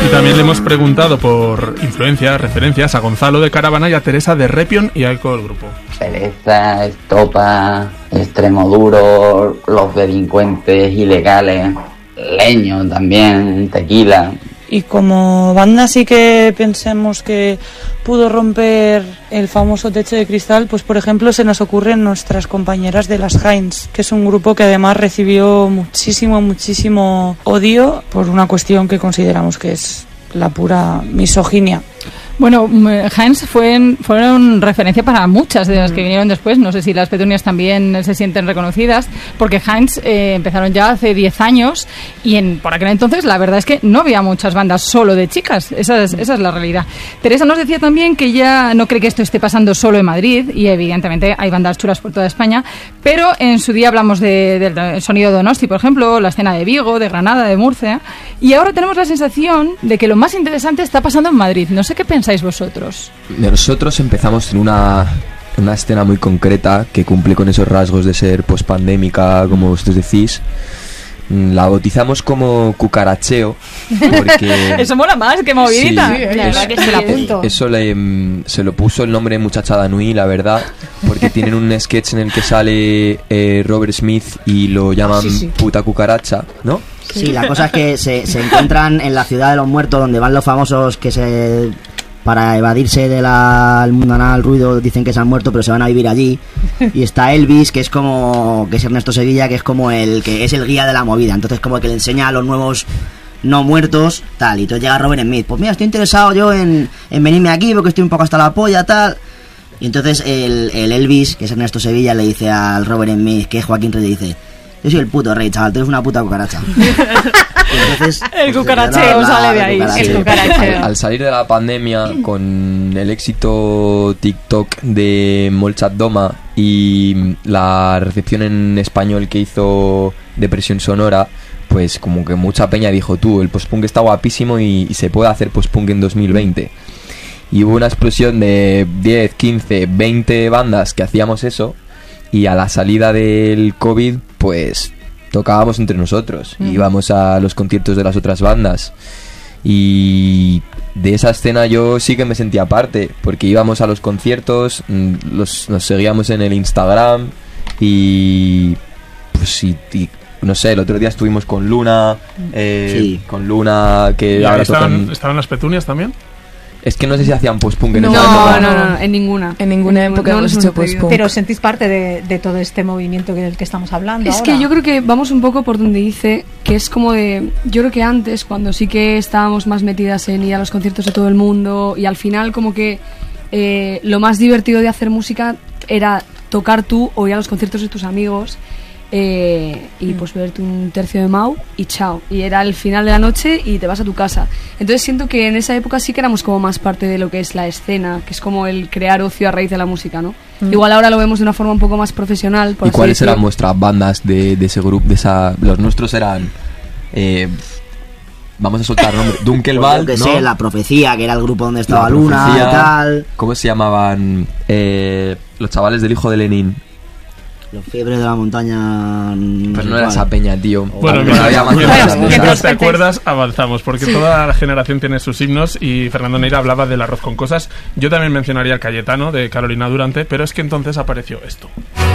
también le hemos preguntado por influencias, referencias a Gonzalo de Caravana y a Teresa de Repion y Alcohol Grupo. Pereza, Estopa, Extremoduro, Los Delincuentes Ilegales, Leño también, Tequila. Y como banda sí que pensemos que pudo romper el famoso techo de cristal, pues por ejemplo se nos ocurren nuestras compañeras de las Heinz, que es un grupo que además recibió muchísimo odio por una cuestión que consideramos que es la pura misoginia. Bueno, Heinz fueron referencia para muchas de las que vinieron después. No sé si las Petunias también se sienten reconocidas, porque Heinz empezaron ya hace 10 años y por aquel entonces la verdad es que no había muchas bandas solo de chicas. Esa es la realidad. Teresa nos decía también que ella no cree que esto esté pasando solo en Madrid, y evidentemente hay bandas chulas por toda España, pero en su día hablamos del sonido Donosti, por ejemplo, la escena de Vigo, de Granada, de Murcia, y ahora tenemos la sensación de que lo más interesante está pasando en Madrid. No sé qué pensáis vosotros. Nosotros empezamos en una escena muy concreta que cumple con esos rasgos de ser pospandémica, como vosotros decís. La bautizamos como cucaracheo porque eso mola más que movidita. Sí, la verdad que se la apunto. Eso se lo puso el nombre Muchachada Nui, la verdad, porque tienen un sketch en el que sale Robert Smith y lo llaman puta cucaracha, ¿no? Sí, la cosa es que se encuentran en la ciudad de los muertos, donde van los famosos que para evadirse del mundanal ruido, dicen que se han muerto, pero se van a vivir allí. Y está Elvis, que es Ernesto Sevilla, que es como el que es el guía de la movida. Entonces como que le enseña a los nuevos no muertos, tal. Y entonces llega Robert Smith, pues mira, estoy interesado yo en venirme aquí porque estoy un poco hasta la polla, tal. Y entonces el Elvis, que es Ernesto Sevilla, le dice al Robert Smith, que es Joaquín Reyes, dice: yo soy el puto rey, chaval, tú eres una puta cucaracha. Entonces, el cucaracheo sale de ahí. El cucaracheo. Al salir de la pandemia, con el éxito TikTok de Molchat Doma y la recepción en español que hizo Depresión Sonora, pues como que mucha peña dijo: tú, el post-punk está guapísimo y se puede hacer post-punk en 2020. Y hubo una explosión de 10, 15, 20 bandas que hacíamos eso. Y a la salida del COVID, pues tocábamos entre nosotros, íbamos a los conciertos de las otras bandas, y de esa escena yo sí que me sentía parte, porque íbamos a los conciertos, nos seguíamos en el Instagram, y pues no sé, el otro día estuvimos con Luna, con Luna, que ahora ¿Estaban las Petunias también? Es que no sé si hacían post-punk en esa época. No, en ninguna. En ninguna época hemos hecho post-punk. Pero sentís parte de todo este movimiento del que estamos hablando. Es ahora. Que yo creo que vamos un poco por donde dice, que es como de... Yo creo que antes, cuando sí que estábamos más metidas en ir a los conciertos de todo el mundo, y al final como que lo más divertido de hacer música era tocar tú o ir a los conciertos de tus amigos, y pues beberte un tercio de Mau y chao, y era el final de la noche y te vas a tu casa. Entonces siento que en esa época sí que éramos como más parte de lo que es la escena, que es como el crear ocio a raíz de la música, ¿no? Igual ahora lo vemos de una forma un poco más profesional, por ¿Y así cuáles decir. eran vuestras bandas de ese grupo? Los nuestros eran vamos a soltar nombre, Dunkelwald, pues ¿no? Sé, La Profecía, que era el grupo donde estaba Luna y tal. ¿Cómo se llamaban los chavales del Hijo de Lenin? Los Fiebres de la Montaña. Pues no era esa peña, tío. Bueno, mientras te acuerdas, avanzamos, porque toda la generación tiene sus himnos, y Fernando Neira hablaba del arroz con cosas. Yo también mencionaría el Cayetano de Carolina Durante, pero es que entonces apareció esto.